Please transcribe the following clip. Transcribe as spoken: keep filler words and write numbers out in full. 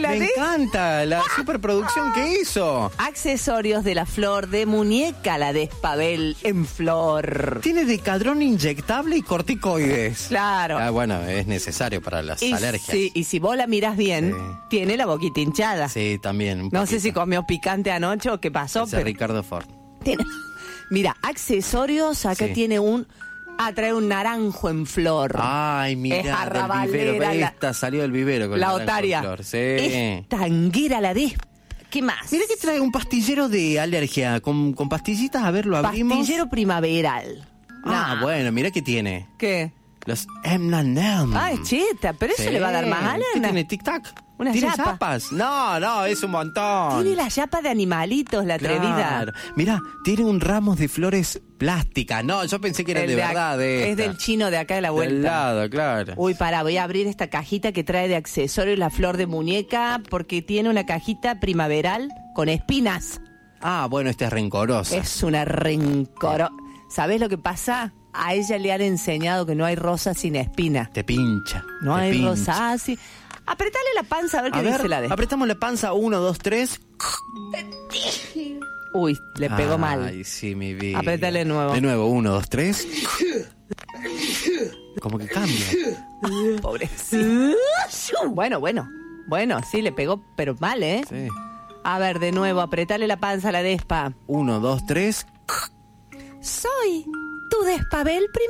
la Me de... encanta la superproducción que hizo. Accesorios de la flor de muñeca, la Despabel en flor. Tiene decadrón inyectable y corticoides. Claro. Ah, bueno, es necesario para las Y, alergias. sí, y si vos la mirás bien, Sí. tiene la boquita hinchada. Sí, también. un No sé poquito. si comió picante anoche o qué pasó, Ese pero... Ricardo Ford. Tiene- Mira, accesorios, acá Sí. tiene un... Ah, trae un naranjo en flor. Ay, Es mira, del arrabalera, vivero. la- Esta salió del vivero con la naranjo en otaria. flor. Sí. Es tanguera la de... ¿Qué más? Mira que trae un pastillero de alergia con, con pastillitas. A ver, lo abrimos. Pastillero primaveral. Ah, Nah. bueno, mira que tiene. ¿Qué? Los M and M. Ah, es cheta, pero eso Sí. le va a dar más ¿Qué alergia. tiene tic-tac? Una ¿Tiene yapa. zapas? No, no, es un montón. Tiene la yapa de animalitos, la atrevida. Claro. Mira, tiene un ramo de flores plásticas. No, yo pensé que era El de ac- verdad. De es esta. del chino de acá de la Del vuelta. lado, claro. Uy, pará, voy a abrir esta cajita que trae de accesorios la flor de muñeca porque tiene una cajita primaveral con espinas. Ah, bueno, esta es rencorosa. Es una rencoro. ¿Sabés lo que pasa? A ella le han enseñado que no hay rosa sin espina. Te pincha. No te hay pincha. rosa así. Apretale la panza a ver qué A ver, dice la de. apretamos la panza. Uno, dos, tres. Uy, le pegó Ay, mal. Ay, sí, mi vida. Apretale de nuevo. De nuevo, uno, dos, tres. Como que cambia. Pobrecito. Bueno, bueno. Bueno, sí, le pegó, pero mal, ¿eh? Sí. A ver, de nuevo, apretale la panza a la Despa. Uno, dos, tres. Soy tu Despabel